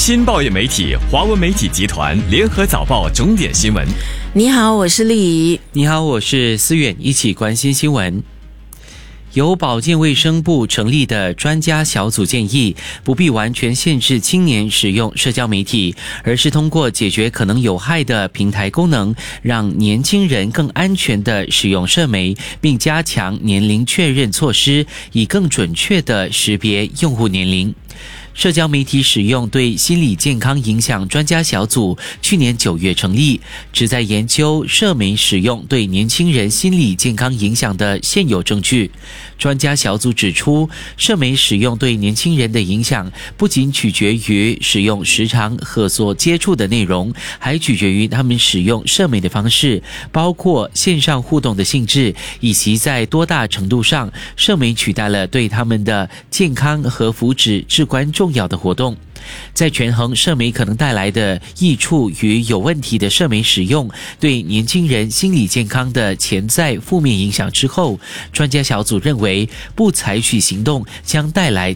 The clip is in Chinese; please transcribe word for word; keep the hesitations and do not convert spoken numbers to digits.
新报业媒体华文媒体集团联合早报重点新闻。 你好，我是丽怡。 你好，我是思远，一起关心新闻。由保健卫生部成立的专家小组建议，不必完全限制青年使用社交媒体，而是通过解决可能有害的平台功能，让年轻人更安全地使用社媒，并加强年龄确认措施，以更准确地识别用户年龄。社交媒体使用对心理健康影响专家小组去年九月成立，旨在研究社媒使用对年轻人心理健康影响的现有证据。专家小组指出，社媒使用对年轻人的影响不仅取决于使用时长和所接触的内容，还取决于他们使用社媒的方式，包括线上互动的性质，以及在多大程度上社媒取代了对他们的健康和福祉至关重要的活动。在权衡社媒可能带来的益处与有问题的社媒使用对年轻人心理健康的潜在负面影响之后，专家小组认为不采取行动将带来